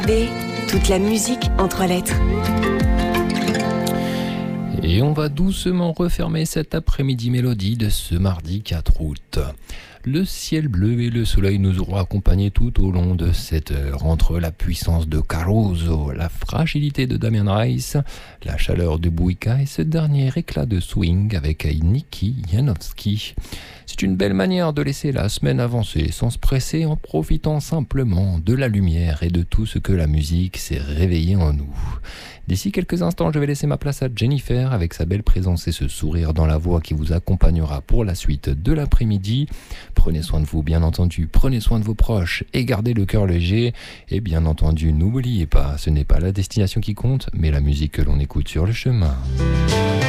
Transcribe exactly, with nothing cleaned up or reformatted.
B, toute la musique en trois lettres. Et on va doucement refermer cet après-midi mélodie de ce mardi quatre août. Le ciel bleu et le soleil nous auront accompagnés tout au long de cette heure. Entre la puissance de Caruso, la fragilité de Damien Rice, la chaleur de Bouika et ce dernier éclat de swing avec Niki Janowski. C'est une belle manière de laisser la semaine avancer sans se presser, en profitant simplement de la lumière et de tout ce que la musique s'est réveillé en nous. D'ici quelques instants, je vais laisser ma place à Jennifer avec sa belle présence et ce sourire dans la voix qui vous accompagnera pour la suite de l'après-midi. Prenez soin de vous, bien entendu, prenez soin de vos proches et gardez le cœur léger. Et bien entendu, n'oubliez pas, ce n'est pas la destination qui compte, mais la musique que l'on écoute sur le chemin.